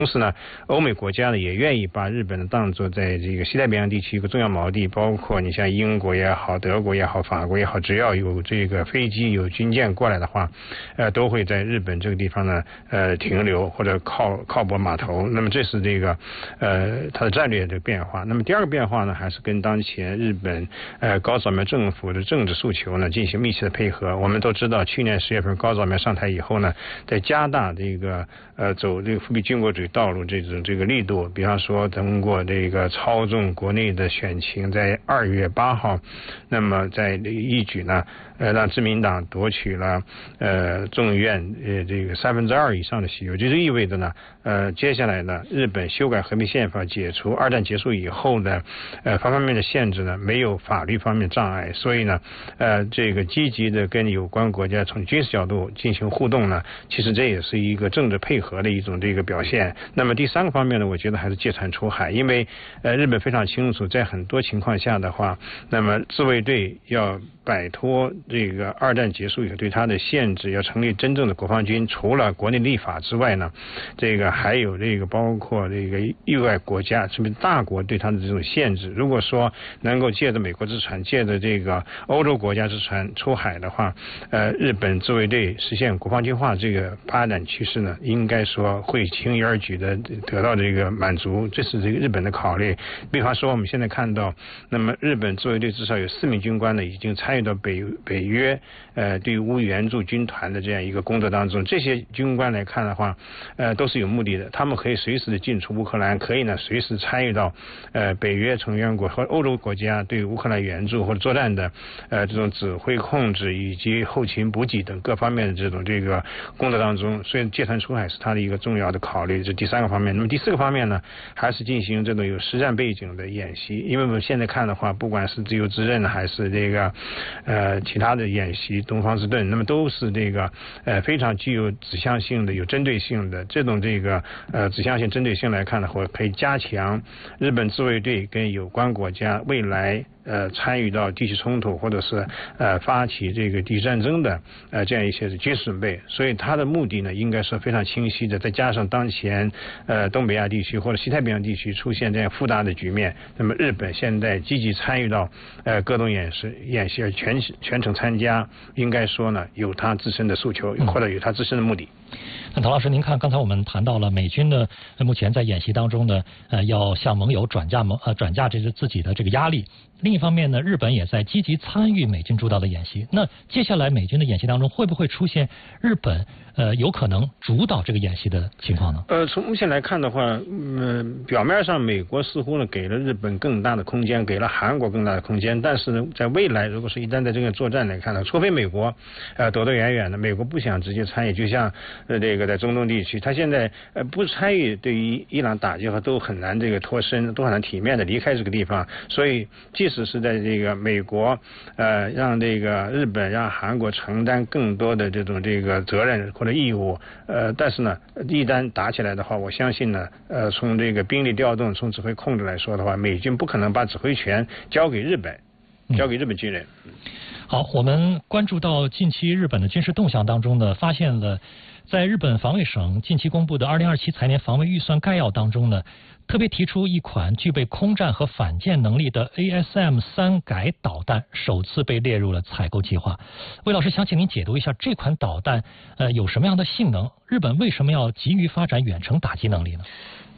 同时呢，欧美国家呢也愿意把日本呢当作在这个西太平洋地区一个重要锚地，包括你像英国也好、德国也好、法国也好，只要有这个飞机、有军舰过来的话，都会在日本这个地方呢停留或者靠泊码头。那么这是这个它的战略的变化。那么第二个变化呢，还是跟当前日本高扫描政府的政治诉求呢进行密切的配合。我们都知道，去年10月份高扫描上台以后呢，在加大这个走这个复辟军国主义道路这个力度，比方说通过这个操纵国内的选情，在2月8号，那么在一举呢，让自民党夺取了众议院这个2/3以上的席位，这就意味着呢，接下来呢，日本修改和平宪法，解除2战结束以后的方方面面的限制呢，没有法律方面障碍，所以呢，这个积极的跟有关国家从军事角度进行互动呢，其实这也是一个政治配合的一种这个表现。那么第三个方面呢，我觉得还是借船出海，因为日本非常清楚，在很多情况下的话，那么自卫队要摆脱这个2战结束以后对它的限制，要成立真正的国防军，除了国内立法之外呢，这个还有这个包括这个域外国家，甚至大国对它的这种限制。如果说能够借着美国之船，借着这个欧洲国家之船出海的话，日本自卫队实现国防军化这个发展趋势呢，应该说会轻而易举的得到这个满足，这是这个日本的考虑。比方说我们现在看到，那么日本自卫队至少有4名军官呢已经参与到北约对乌援助军团的这样一个工作当中。这些军官来看的话，都是有目的的，他们可以随时的进出乌克兰，可以呢随时参与到北约成员国和欧洲国家对乌克兰援助或者作战的这种指挥控制以及后勤补给等各方面的这个工作当中。所以借船出海是它的一个重要的考虑，这是第3个方面。那么第4个方面呢，还是进行这种有实战背景的演习。因为我们现在看的话，不管是自由之刃还是这个其他的演习，东方之盾，那么都是这个非常具有指向性的、有针对性的。这种这个指向性、针对性来看的话，可以加强日本自卫队跟有关国家未来参与到地区冲突或者是发起这个地区战争的这样一些军事准备。所以它的目的呢，应该是非常清晰的。再加上当前东北亚地区或者西太平洋地区出现这样复杂的局面，那么日本现在积极参与到各种演习而全程参加，应该说呢，有它自身的诉求或者有它自身的目的。 那唐老师，您看，刚才我们谈到了美军呢，目前在演习当中呢，要向盟友转嫁这是自己的这个压力。另一方面呢，日本也在积极参与美军主导的演习。那接下来美军的演习当中，会不会出现日本有可能主导这个演习的情况呢？ 从目前来看的话，表面上美国似乎呢给了日本更大的空间，给了韩国更大的空间，但是呢，在未来如果是一旦在这个作战来看呢，除非美国躲得远远的，美国不想直接参与，就像这个在中东地区，他现在不参与，对于伊朗打击和都很难这个脱身，都很难体面的离开这个地方。所以即使是在这个美国让这个日本让韩国承担更多的这种这个责任或者义务，但是呢，一旦打起来的话，我相信呢，从这个兵力调动、从指挥控制来说的话，美军不可能把指挥权交给日本军人。 好，我们关注到近期日本的军事动向当中呢，发现了在日本防卫省近期公布的2027财年防卫预算概要当中呢，特别提出一款具备空战和反舰能力的 ASM-3改导弹首次被列入了采购计划。魏老师，想请您解读一下这款导弹有什么样的性能？日本为什么要急于发展远程打击能力呢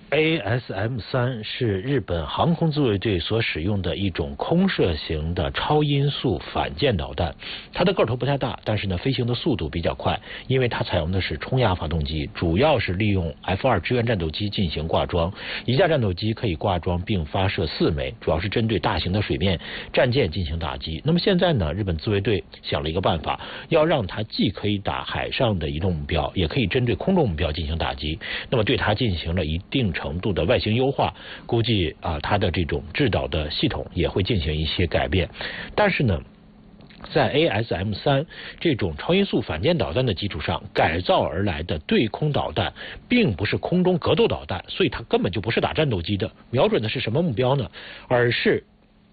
？ASM-3是日本航空自卫队所使用的一种空射型的超音速反舰导弹。它的个头不太大，但是呢，飞行的速度比较快，因为它采用的是冲压发动机，主要是利用 F2 支援战斗机进行挂装。一架战斗机可以挂装并发射4枚，主要是针对大型的水面战舰进行打击。那么现在呢，日本自卫队想了一个办法，要让它既可以打海上的移动目标，也可以针对空中目标进行打击。那么对它进行了一定程度的外形优化，估计它的这种制导的系统也会进行一些改变。但是呢，在 ASM-3这种超音速反舰导弹的基础上改造而来的对空导弹，并不是空中格斗导弹，所以它根本就不是打战斗机的，瞄准的是什么目标呢？而是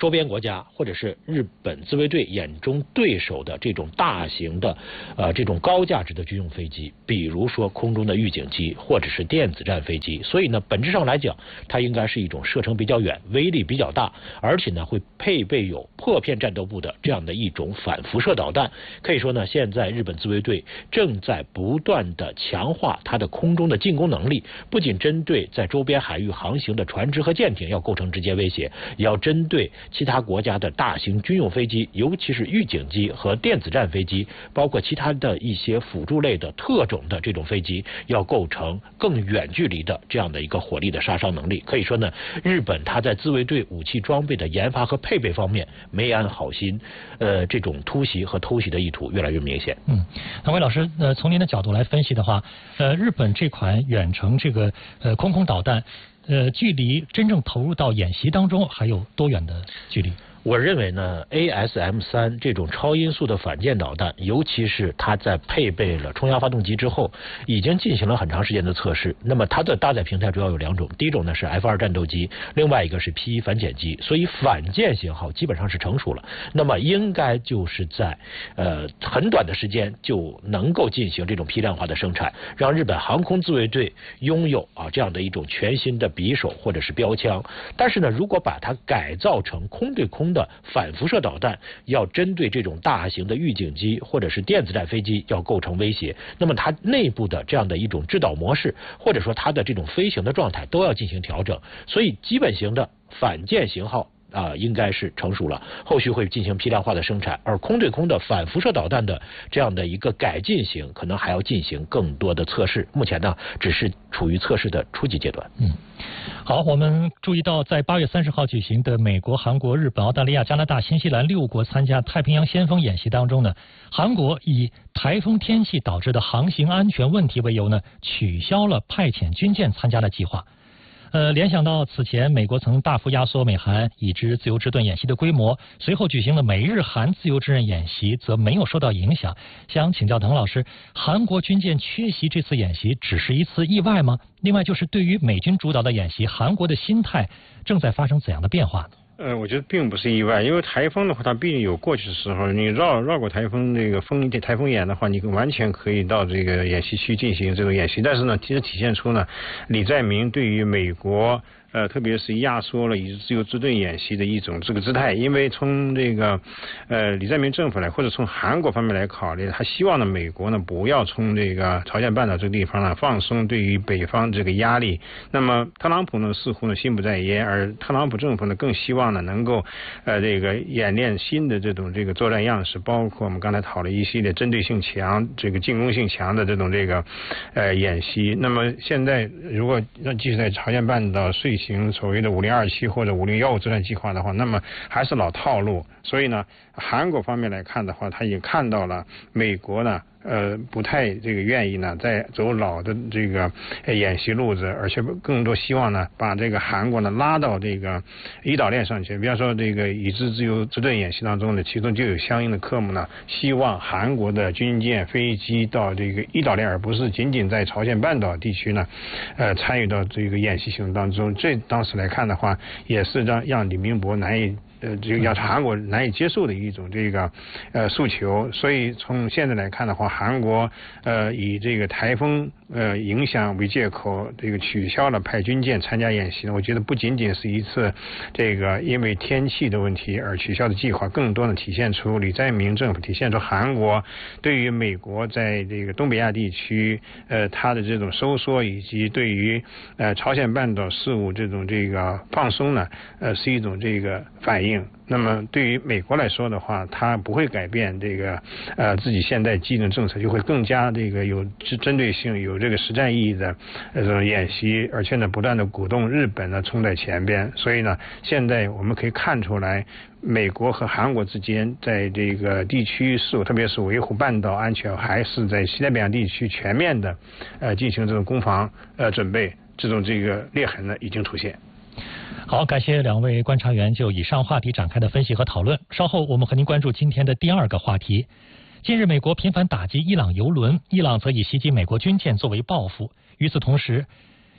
周边国家或者是日本自卫队眼中对手的这种大型的这种高价值的军用飞机，比如说空中的预警机或者是电子战飞机。所以呢，本质上来讲，它应该是一种射程比较远、威力比较大，而且呢会配备有破片战斗部的这样的一种反辐射导弹。可以说呢，现在日本自卫队正在不断的强化它的空中的进攻能力，不仅针对在周边海域航行的船只和舰艇要构成直接威胁，也要针对其他国家的大型军用飞机，尤其是预警机和电子战飞机，包括其他的一些辅助类的特种的这种飞机，要构成更远距离的这样的一个火力的杀伤能力。可以说呢，日本它在自卫队武器装备的研发和配备方面没安好心，这种突袭和偷袭的意图越来越明显。 那魏老师，从您的角度来分析的话，日本这款远程这个空导弹，距离真正投入到演习当中还有多远的距离？ 我认为呢 ，ASM-3这种超音速的反舰导弹，尤其是它在配备了冲压发动机之后，已经进行了很长时间的测试。那么它的搭载平台主要有2种，第一种呢是 F-2战斗机，另外一个是 P-1反潜机，所以反舰型号基本上是成熟了。那么应该就是在很短的时间就能够进行这种批量化的生产，让日本航空自卫队拥有这样的一种全新的匕首或者是标枪。但是呢，如果把它改造成空对空的反辐射导弹，要针对这种大型的预警机或者是电子战飞机要构成威胁，那么它内部的这样的一种制导模式，或者说它的这种飞行的状态都要进行调整。所以基本型的反舰型号应该是成熟了，后续会进行批量化的生产，而空对空的反辐射导弹的这样的一个改进型，可能还要进行更多的测试。目前呢，只是处于测试的初级阶段。 好，我们注意到，在8月30号举行的美国、韩国、日本、澳大利亚、加拿大、新西兰6国参加太平洋先锋演习当中呢，韩国以台风天气导致的航行安全问题为由呢，取消了派遣军舰参加的计划。联想到此前美国曾大幅压缩美韩已知自由之盾演习的规模，随后举行的美日韩自由之刃演习则没有受到影响。想请教滕老师，韩国军舰缺席这次演习只是一次意外吗？另外就是对于美军主导的演习，韩国的心态正在发生怎样的变化呢？ 我觉得并不是意外，因为台风的话，它毕竟有过去的时候，你绕过台风这个台风眼的话，你完全可以到这个演习区进行这种演习。但是呢，其实体现出呢，李在明对于美国特别是压缩了以自由之盾演习的一种这个姿态。因为从这个李在明政府来，或者从韩国方面来考虑，他希望呢美国呢不要从这个朝鲜半岛这个地方呢放松对于北方这个压力。那么特朗普呢似乎呢心不在焉，而特朗普政府呢更希望呢能够这个演练新的这种这个作战样式，包括我们刚才讨论一系列针对性强、这个进攻性强的这种这个演习。那么现在如果继续在朝鲜半岛遂行所谓的5027或者5015作战计划的话，那么还是老套路。所以呢，韩国方面来看的话，他也看到了美国呢不太这个愿意呢再走老的这个演习路子，而且更多希望呢把这个韩国呢拉到这个一岛链上去。比方说这个以自由之盾演习当中呢，其中就有相应的科目呢，希望韩国的军舰飞机到这个一岛链，而不是仅仅在朝鲜半岛地区呢参与到这个演习行动当中。这当时来看的话，也是让李明博难以这个让韩国难以接受的一种这个诉求。所以从现在来看的话，韩国以这个台风影响为借口，这个取消了派军舰参加演习呢，我觉得不仅仅是一次这个因为天气的问题而取消的计划，更多的体现出李在明政府，体现出韩国对于美国在这个东北亚地区它的这种收缩，以及对于朝鲜半岛事务这种这个放松呢是一种这个反应。那么对于美国来说的话，它不会改变这个自己现在既定政策，就会更加这个有针对性、有这个实战意义的这种演习，而且呢不断的鼓动日本呢冲在前边。所以呢，现在我们可以看出来，美国和韩国之间在这个地区事务，特别是维护半岛安全，还是在西太平洋地区全面的进行这种攻防准备，这种这个裂痕呢已经出现。 好，感谢两位观察员就以上话题展开的分析和讨论。稍后我们和您关注今天的第2个话题。近日美国频繁打击伊朗油轮，伊朗则以袭击美国军舰作为报复。与此同时，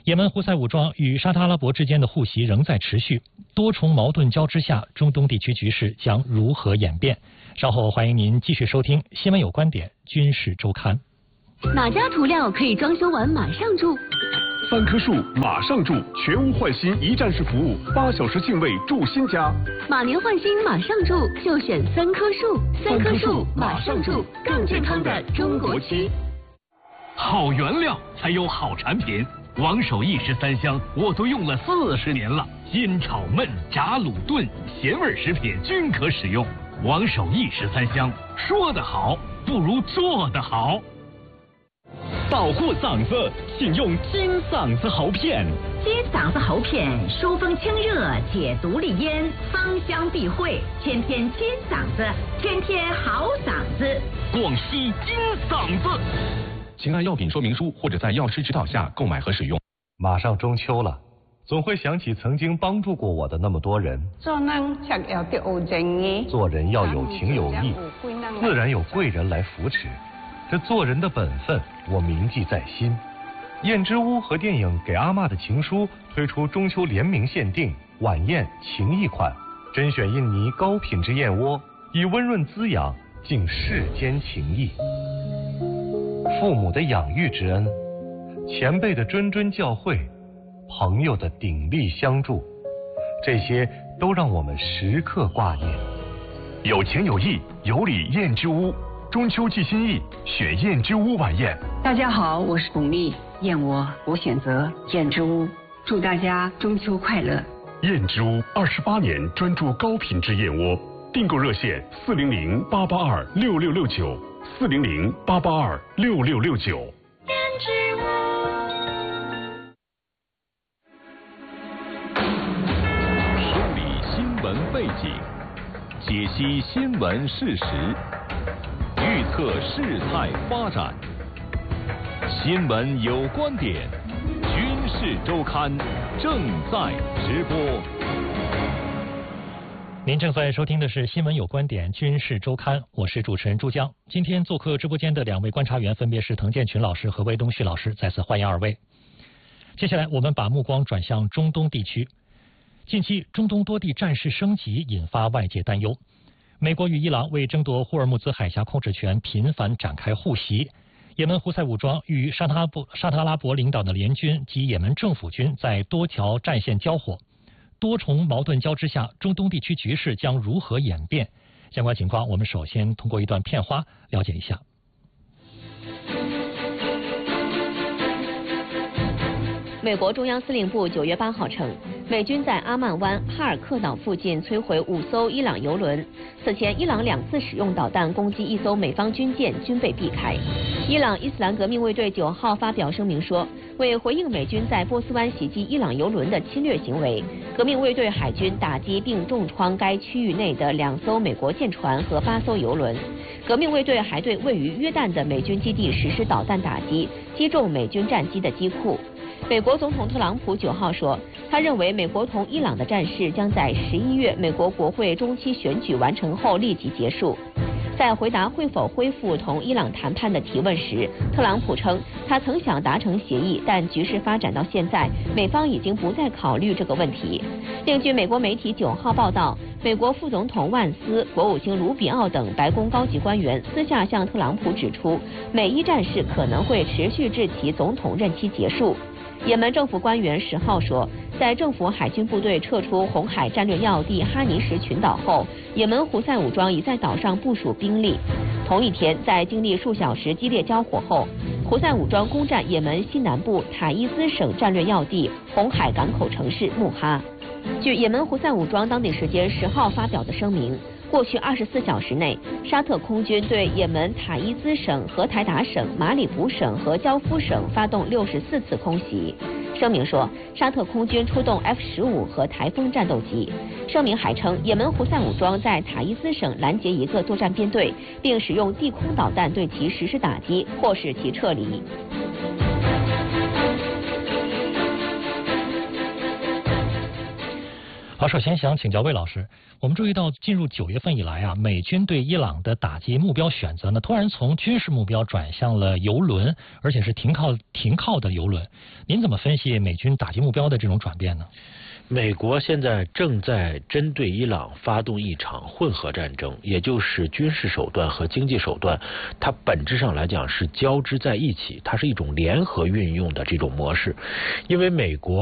也门胡塞武装与沙特阿拉伯之间的互袭仍在持续，多重矛盾交织下，中东地区局势将如何演变？稍后欢迎您继续收听《新闻有观点·军事周刊》。 哪家涂料可以装修完马上住 3棵树马上住，全屋换新一站式服务，8小时净位住新家。 马年换新马上住，就选3棵树，3棵树马上住，更健康的中国漆。 好原料才有好产品。王守义13香我都用了40年了，阴炒焖、炸卤炖，咸味食品均可使用。王守义13香，说得好不如做得好。 保护嗓子，请用金嗓子喉片。 金嗓子喉片疏风清热，解毒利咽，芳香避秽，天天金嗓子，天天好嗓子。 广西金嗓子。请按药品说明书或者在药师指导下购买和使用。 马上中秋了，总会想起曾经帮助过我的那么多人。 做人要有情有义，自然有贵人来扶持。这做人的本分，我铭记在心。燕之屋和电影《给阿嬷的情书》推出中秋联名限定晚宴情谊款，甄选印尼高品质燕窝，以温润滋养敬世间情谊。父母的养育之恩，前辈的谆谆教诲，朋友的鼎力相助，这些都让我们时刻挂念。 有情有义，有礼燕之屋，中秋寄心意，选燕之屋晚宴。 大家好，我是巩俐，燕窝我选择燕之屋，祝大家中秋快乐。 燕之屋28年专注高品质燕窝，订购热线400-882-6669，400-882-6669。 梳理新闻背景，解析新闻事实，预测事态发展。新闻有观点，军事周刊正在直播。 您正在收听的是《新闻有观点·军事周刊》，我是主持人朱江。今天做客直播间的2位观察员分别是滕建群老师和魏东旭老师，再次欢迎2位。接下来我们把目光转向中东地区。近期中东多地战事升级，引发外界担忧。美国与伊朗为争夺霍尔木兹海峡控制权频繁展开互袭。也门胡塞武装与沙特阿拉伯领导的联军及也门政府军在多条战线交火。多重矛盾交织下，中东地区局势将如何演变？相关情况，我们首先通过一段片花了解一下。 美国中央司令部9月8号称，美军在阿曼湾、哈尔克岛附近摧毁5艘伊朗油轮。此前，伊朗2次使用导弹攻击1艘美方军舰，均被避开。伊朗伊斯兰革命卫队9号发表声明说，为回应美军在波斯湾袭击伊朗油轮的侵略行为，革命卫队海军打击并重创该区域内的2艘美国舰船和8艘油轮。革命卫队还对位于约旦的美军基地实施导弹打击，击中美军战机的机库。美国总统特朗普9号说，他认为美国同伊朗的战事将在11月美国国会中期选举完成后立即结束。在回答会否恢复同伊朗谈判的提问时，特朗普称他曾想达成协议，但局势发展到现在，美方已经不再考虑这个问题。另据美国媒体9号报道，美国副总统万斯、国务卿卢比奥等白宫高级官员私下向特朗普指出，美伊战事可能会持续至其总统任期结束。也门政府官员10号说，在政府海军部队撤出红海战略要地哈尼什群岛后，也门胡塞武装已在岛上部署兵力。同一天，在经历数小时激烈交火后，胡塞武装攻占也门西南部塔伊兹省战略要地红海港口城市穆哈。据也门胡塞武装当地时间10号发表的声明，过去24小时内，沙特空军对也门塔伊兹省、荷台达省、马里卜省和焦夫省发动64次空袭。声明说，沙特空军出动 F-15和台风战斗机。声明还称，也门胡塞武装在塔伊兹省拦截一个作战编队，并使用地空导弹对其实施打击，迫使其撤离。 好，首先想请教魏老师，我们注意到进入9月份以来啊，美军对伊朗的打击目标选择呢，突然从军事目标转向了油轮，而且是停靠的油轮。您怎么分析美军打击目标的这种转变呢？ 美国现在正在针对伊朗发动一场混合战争，也就是军事手段和经济手段，它本质上来讲是交织在一起，它是一种联合运用的这种模式。因为美国